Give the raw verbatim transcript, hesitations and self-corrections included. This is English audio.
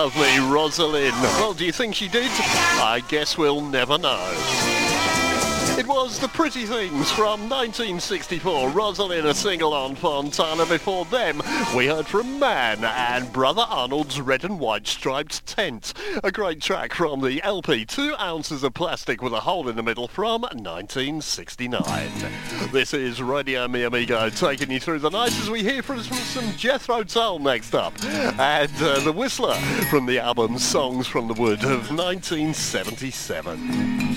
Love Me, Rosalind. Well, do you think she did? I guess we'll never know. It was The Pretty Things from nineteen sixty-four. Rosalind, a single on Fontana. Before them, we heard from Man and Brother Arnold's Red and White Striped Tent. A great track from the L P Two Ounces of Plastic with a Hole in the Middle from nineteen sixty-nine. This is Radio Mi Amigo, taking you through the night as we hear from some Jethro Tull next up. And uh, The Whistler from the album Songs from the Wood of nineteen seventy-seven.